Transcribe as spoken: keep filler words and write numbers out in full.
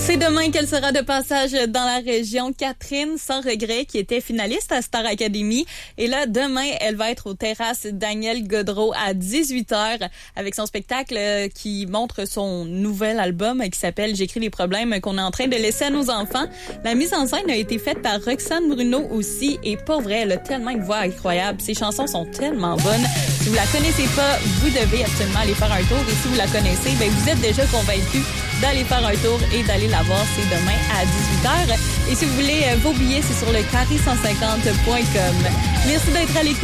C'est demain qu'elle sera de passage dans la région. Catherine Sans Regret, qui était finaliste à Star Academy. Et là, demain, elle va être aux terrasses Daniel Godreau à dix-huit heures avec son spectacle qui montre son nouvel album qui s'appelle J'écris les problèmes qu'on est en train de laisser à nos enfants. La mise en scène a été faite par Roxane Bruno aussi. Et pour vrai, elle a tellement une voix incroyable. Ses chansons sont tellement bonnes. Si vous la connaissez pas, vous devez absolument aller faire un tour. Et si vous la connaissez, ben vous êtes déjà convaincu d'aller faire un tour et d'aller la voir. C'est demain à dix-huit heures. Et si vous voulez vos billets, c'est sur le carré cent cinquante point com. Merci d'être à l'écoute.